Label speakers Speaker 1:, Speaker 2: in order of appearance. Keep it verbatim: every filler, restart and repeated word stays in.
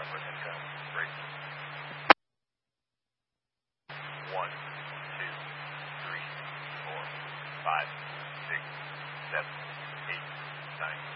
Speaker 1: November Echo. Break. One, two, three, four, five, six, seven, eight, nine.